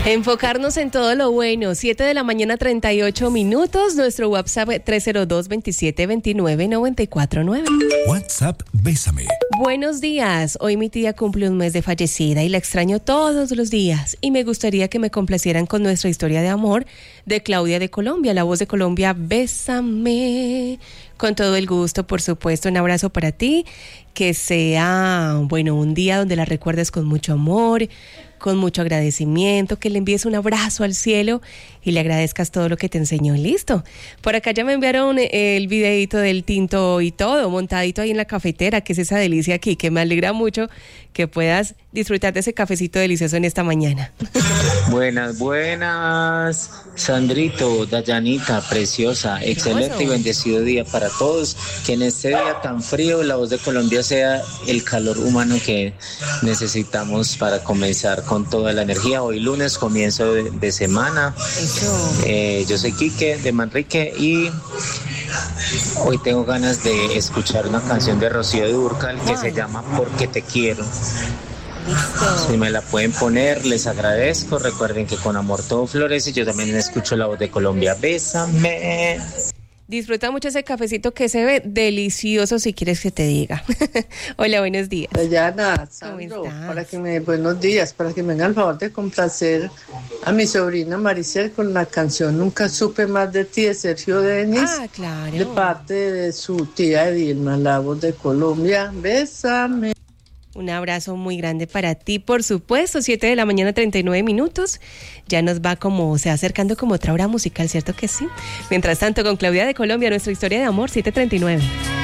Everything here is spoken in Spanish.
Enfocarnos en todo lo bueno. 7 de la mañana, 38 minutos. Nuestro WhatsApp 302-2729-949. WhatsApp Bésame. Buenos días. Hoy mi tía cumple un mes de fallecida y la extraño todos los días. Y me gustaría que me complacieran con nuestra historia de amor de Claudia de Colombia, la voz de Colombia. Bésame. Con todo el gusto, por supuesto. Un abrazo para ti. Que sea, un día donde la recuerdes con mucho amor, con mucho agradecimiento, que le envíes un abrazo al cielo y le agradezcas todo lo que te enseñó. Listo. Por acá ya me enviaron el videito del tinto y todo, montadito ahí en la cafetera, que es esa delicia aquí, que me alegra mucho que puedas disfrutar de ese cafecito delicioso en esta mañana. Buenas, Sandrito, Dayanita, preciosa, excelente y bendecido día para todos. Que en este día tan frío la voz de Colombia sea el calor humano que necesitamos para comenzar con toda la energía. Hoy lunes, comienzo de semana. Yo soy Quique de Manrique y hoy tengo ganas de escuchar una canción de Rocío Dúrcal que se llama Porque te quiero. Listo. Si me la pueden poner, les agradezco. Recuerden que con amor todo florece. Yo también escucho la voz de Colombia. Bésame. Disfruta mucho ese cafecito que se ve delicioso, si quieres que te diga. Hola, buenos días. Dayana, Sandro, buenos días, para que me hagan el favor de complacer a mi sobrina Maricel con la canción Nunca supe más de ti de Sergio Denis. Ah, claro. De parte de su tía Edilma, la voz de Colombia. Bésame. Un abrazo muy grande para ti, por supuesto. 7 de la mañana, 39 minutos. Ya nos va se va acercando como otra hora musical, ¿cierto que sí? Mientras tanto, con Claudia de Colombia, nuestra historia de amor, 7:39.